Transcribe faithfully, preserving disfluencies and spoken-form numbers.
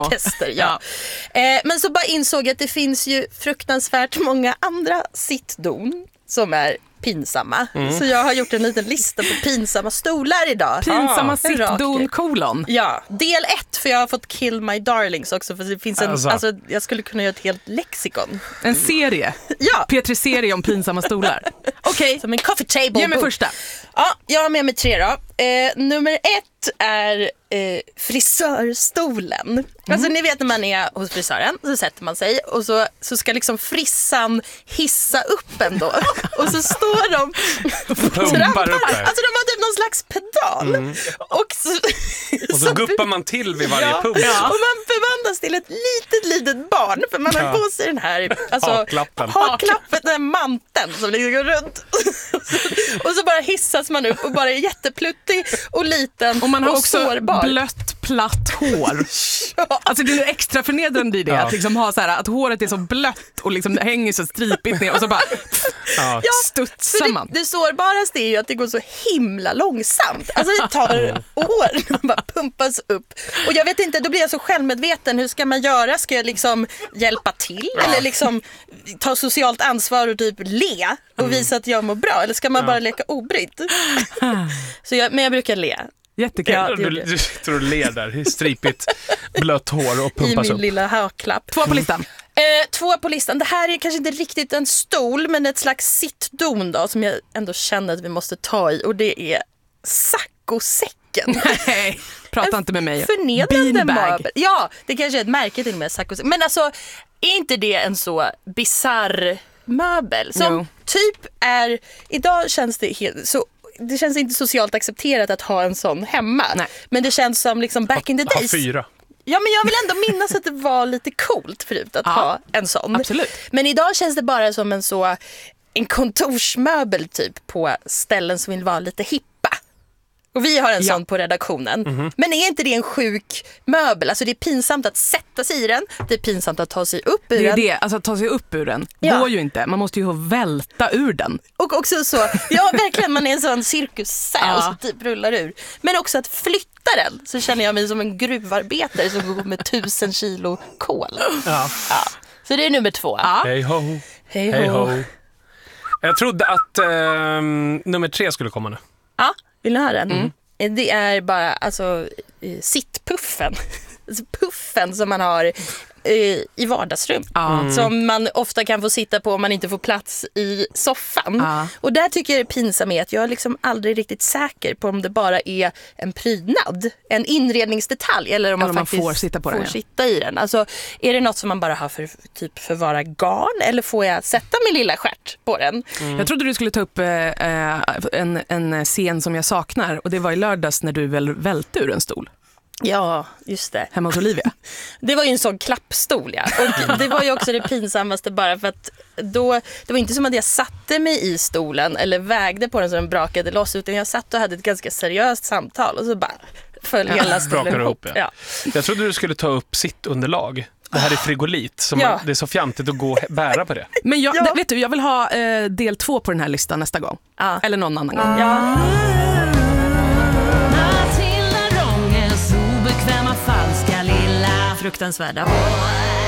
tester, ja. ja. Eh, men så bara insåg jag att det finns ju fruktansvärt många andra sittdon som är pinsamma. Mm. Så jag har gjort en liten lista på pinsamma stolar idag. Pinsamma ah, sittdon kolon. Ja, del ett, för jag har fått kill my darlings också, för det finns en, alltså. Alltså, jag skulle kunna göra ett helt lexikon. En serie? Ja. P tre serie om pinsamma stolar. Okej. Okay. Som en coffee table. Ge mig första. Ja, jag har med mig tre då. Eh, nummer ett är eh, frisörstolen. Mm. Alltså ni vet när man är hos frisören så sätter man sig och så, så ska liksom frissan hissa upp en då. Och så står de och trampar upp där. Alltså de har typ någon slags pedal. Mm. Och så, och så, så guppar man till vid varje ja, pump. Ja. Och man förvandlas till ett litet, litet barn. För man har ja. på sig den här alltså, haklappen. Haklappen, den här manteln som ligger runt. Och så bara hissas man upp och bara är jättepluttig och liten. Och man har och också sårbar. Blött, platt hår. Ja. Alltså det är extra förnedrande i det. Ja. Att, liksom ha så här, att håret är så blött och liksom det hänger så stripigt ner och så bara ja. studsar man. Det, det sårbaraste är ju att det går så himla långsamt. Alltså det tar år när man bara pumpas upp. Och jag vet inte, då blir jag så självmedveten. Hur ska man göra? Ska jag liksom hjälpa till? Ja. Eller liksom ta socialt ansvar och typ le och visa att jag mår bra? Eller ska man ja. bara leka obrytt? Så jag, men jag brukar le. Jättekul. Ja, du, du tror du ler där, stripigt, blött hår och pumpas upp. I min upp. lilla haklapp. Två på listan. Eh, två på listan. Det här är kanske inte riktigt en stol, men ett slags sittdon då, som jag ändå känner att vi måste ta i. Och det är saccosäcken. Nej, prata inte med mig. Förnedrande möbel. Ja, det kanske är ett märke till och med saccosäcken. Men alltså, är inte det en så bizarr möbel? Som jo. typ är, idag känns det helt så. Det känns inte socialt accepterat att ha en sån hemma. Nej. Men det känns som liksom back in the days. Ha fyra. Ja, men jag vill ändå minnas att det var lite coolt förut att ja, ha en sån. Absolut. Men idag känns det bara som en så en kontorsmöbel typ på ställen som vill vara lite hippa. Och vi har en ja. sån på redaktionen. Mm-hmm. Men är inte det en sjuk möbel? Alltså det är pinsamt att sätta sig i den. Det är pinsamt att ta sig upp ur den. Det är det, alltså att ta sig upp ur den ja. går ju inte. Man måste ju välta ur den. Och också så, ja verkligen, man är en sån cirkussäl ja. som typ rullar ur. Men också att flytta den, så känner jag mig som en gruvarbetare som går med tusen kilo kol. Ja. Ja. Så det är nummer två. Ja. Hej ho. Hej ho. Hej ho. Jag trodde att eh, nummer tre skulle komma nu. Ja. Vill ni höra den? Mm. Det är bara alltså sittpuffen. Alltså puffen som man har eh, i vardagsrum. Mm. Som man ofta kan få sitta på om man inte får plats i soffan. Mm. Och där tycker jag det är pinsamt att jag är liksom aldrig riktigt säker på om det bara är en prydnad, en inredningsdetalj, eller om eller man, man faktiskt får, sitta, på får den, ja. sitta i den. Alltså, är det något som man bara har för typ förvara garn, eller får jag sätta min lilla stjärt på den? Mm. Jag trodde du skulle ta upp eh, en, en scen som jag saknar, och det var i lördags när du väl välte ur en stol. Ja, just det. Hemma hos Olivia. Det var ju en sån klappstol, ja. Och det var ju också det pinsammaste, bara för att då, det var inte som att jag satte mig i stolen eller vägde på den så den brakade loss, utan jag satt och hade ett ganska seriöst samtal och så bara föll ja. hela stolen ihop. ihop ja. Ja. Jag trodde du skulle ta upp sitt underlag. Det här är frigolit, som ja. man, det är så fjantigt att gå och bära på det. Men jag, ja. vet du, jag vill ha eh, del två på den här listan nästa gång. Ja. Eller någon annan gång. Ja. Fruktansvärda.